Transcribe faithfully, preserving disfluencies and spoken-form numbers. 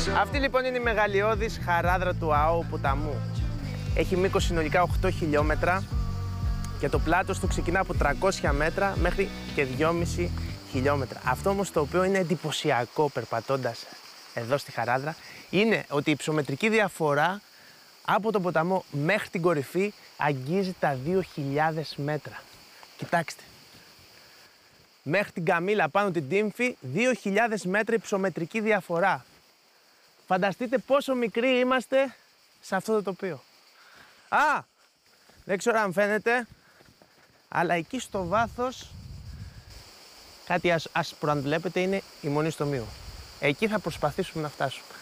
Αυτή λοιπόν είναι η μεγαλειώδης χαράδρα του Αόου ποταμού. Έχει μήκος συνολικά οκτώ χιλιόμετρα και το πλάτος του ξεκινά από τριακόσια μέτρα μέχρι και δυόμισι χιλιόμετρα. Αυτό όμως το οποίο είναι εντυπωσιακό περπατώντας εδώ στη χαράδρα είναι ότι η υψομετρική διαφορά από τον ποταμό μέχρι την κορυφή αγγίζει τα δύο χιλιάδες μέτρα. Κοιτάξτε. Μέχρι την Καμήλα πάνω την Τύμφη, δύο χιλιάδες μέτρα υψομετρική διαφορά. Φανταστείτε πόσο μικροί είμαστε σε αυτό το τοπίο. Α, δεν ξέρω αν φαίνεται, αλλά εκεί στο βάθος κάτι άσπρο αν βλέπετε είναι η Μονή στο Μείο. Εκεί θα προσπαθήσουμε να φτάσουμε.